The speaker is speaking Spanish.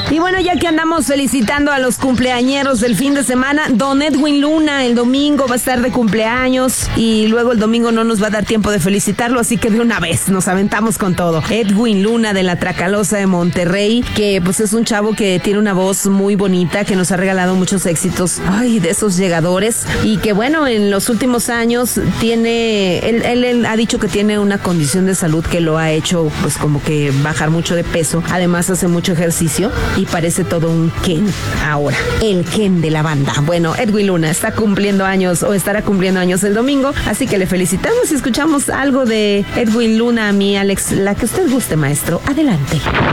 Y bueno, ya que andamos felicitando a los cumpleañeros del fin de semana, don Edwin Luna el domingo va a estar de cumpleaños y luego el domingo no nos va a dar tiempo de felicitarlo, así que de una vez nos aventamos con todo. Edwin Luna de la Tracalosa de Monterrey, que pues es un chavo que tiene una voz muy bonita, que nos ha regalado muchos éxitos, de esos llegadores, y que bueno, en los últimos años él ha dicho que tiene una condición de salud que lo ha hecho pues como que bajar mucho de peso, además hace mucho ejercicio y parece todo un Ken ahora, el Ken de la banda. Bueno, Edwin Luna está cumpliendo años o estará cumpliendo años el domingo, así que le felicitamos y escuchamos algo de Edwin Luna a mí, Alex, la que usted guste, maestro. Adelante.